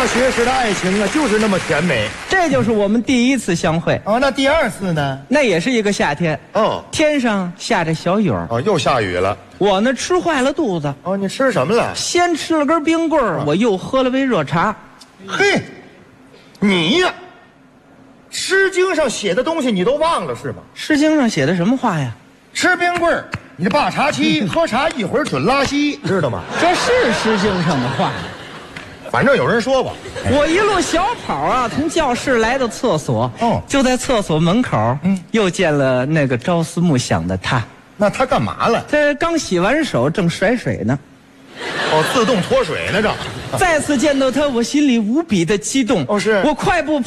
大学时的爱情啊，就是那么甜美。 这就是我们第一次相会。 哦，那第2次呢？ 那也是一个夏天， 哦天上下着小雨儿， 哦，又下雨了。 我呢吃坏了肚子， 哦，你吃什么了？ 先吃了根冰棍儿，我又喝了杯热茶。 嘿，你呀，《诗经》上写的东西你都忘了是吗？ 《诗经》上写的什么话呀？ 吃冰棍儿，你霸茶期，喝茶一会儿准拉稀，知道吗？ 这是《诗经》上的话。 反正有人说过。 我一路小跑啊，从教室来到厕所，就在厕所门口，又见了那个朝思暮想的他。 那他干嘛了？ 这刚洗完手，正甩水呢。 哦，自动脱水呢这。 再次见到他，我心里无比的激动。 哦，是我快步